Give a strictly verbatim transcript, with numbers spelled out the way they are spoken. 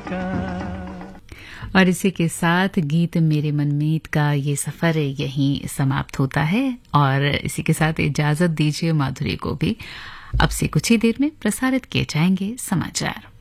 का। और इसी के साथ गीत मेरे मनमीत का ये सफर यहीं समाप्त होता है और इसी के साथ इजाजत दीजिए माधुरी को भी। अब से कुछ ही देर में प्रसारित किए जाएंगे समाचार।